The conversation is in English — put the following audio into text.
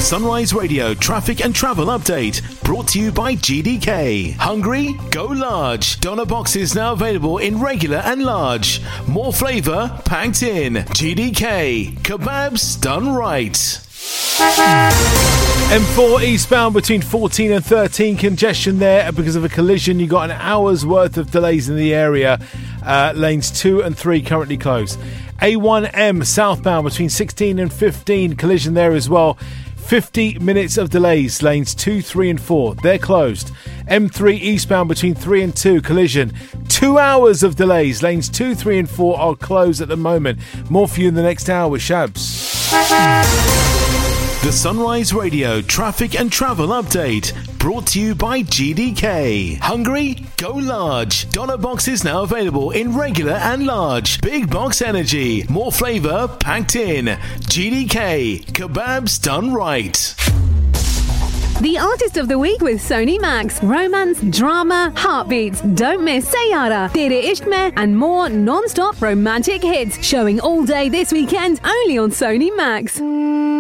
The Sunrise Radio traffic and travel update brought to you by GDK. Hungry? Go large. Doner boxes now available in regular and large. More flavour packed in. GDK. Kebabs done right. M4 eastbound between 14 and 13, congestion there because of a collision. You got an hour's worth of delays in the area. Lanes 2 and 3 currently closed. A1M southbound between 16 and 15, collision there as well. 50 minutes of delays, lanes 2, 3 and 4, they're closed. M3 eastbound between 3 and 2, collision. 2 hours of delays, lanes 2, 3 and 4 are closed at the moment. More for you in the next hour with Shabs. The Sunrise Radio traffic and travel update brought to you by GDK. Hungry? Go large. Doner boxes now available in regular and large. Big box energy. More flavour packed in. GDK. Kebabs done right. The Artist of the Week with Sony Max. Romance, drama, heartbeats. Don't miss Sayara, Tere Ishq Mein, and more non-stop romantic hits. Showing all day this weekend only on Sony Max.